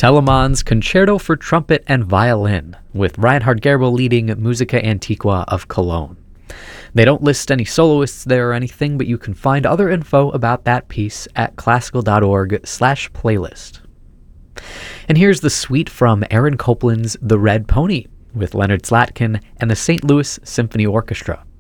Telemann's Concerto for Trumpet and Violin, with Reinhard Gerbel leading Musica Antiqua of Cologne. They don't list any soloists there or anything, but you can find other info about that piece at classical.org/playlist. And here's the suite from Aaron Copland's The Red Pony, with Leonard Slatkin and the St. Louis Symphony Orchestra.